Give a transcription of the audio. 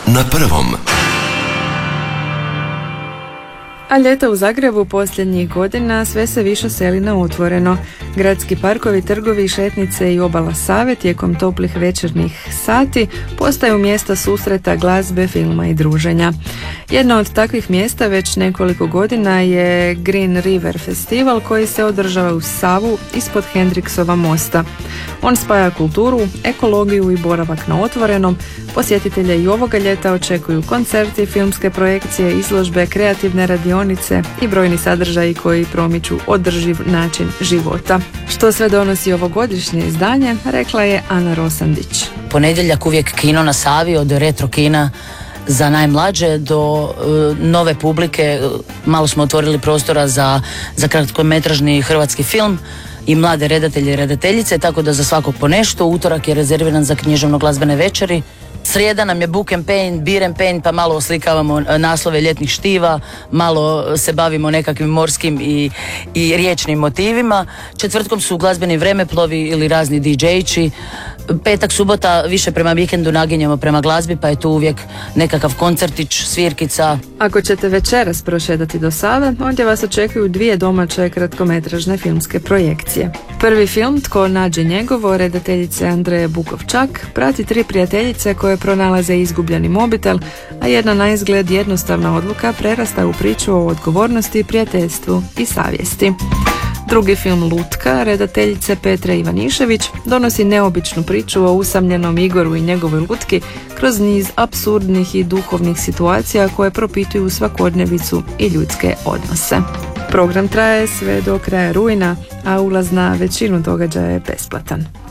na prvom. A ljeta u Zagrebu posljednjih godina sve se više seli na otvoreno. Gradski parkovi, trgovi, šetnice i obala Save tijekom toplih večernjih sati postaju mjesta susreta, glazbe, filma i druženja. Jedno od takvih mjesta već nekoliko godina je Green River Festival koji se održava u Savu ispod Hendriksova mosta. On spaja kulturu, ekologiju i boravak na otvorenom. Posjetitelje i ovoga ljeta očekuju koncerti, filmske projekcije, izložbe, kreativne radionice i brojni sadržaji koji promiču održiv način života. Što sve donosi ovogodišnje izdanje, rekla je Ana Rosandić. Ponedjeljak uvijek kino na Savi, od retro kina za najmlađe do nove publike. Malo smo otvorili prostora za kratkometražni hrvatski film i mlade redatelje i redateljice, tako da za svakog po nešto. Utorak je rezerviran za književno-glazbene večeri. Srijeda nam je book and paint, beer and paint, pa malo oslikavamo naslove ljetnih štiva, malo se bavimo nekakvim morskim i riječnim motivima. Četvrtkom su glazbeni vremeplovi ili razni DJ-či. Petak, subota više prema vikendu naginjamo prema glazbi, pa je tu uvijek nekakav koncertić, svirkica. Ako ćete večeras prošetati do Save, ondje vas očekuju 2 domaće kratkometražne filmske projekcije. Prvi film, Tko nađe njegovo, redateljice Andreje Bukovčak, prati 3 prijateljice koje pronalaze izgubljeni mobitel, a jedna na izgled jednostavna odluka prerasta u priču o odgovornosti, prijateljstvu i savjesti. Drugi film, Lutka, redateljice Petre Ivanišević, donosi neobičnu priču o usamljenom Igoru i njegovoj lutki kroz niz apsurdnih i duhovnih situacija koje propituju svakodnevicu i ljudske odnose. Program traje sve do kraja rujna, a ulaz na većinu događaja je besplatan.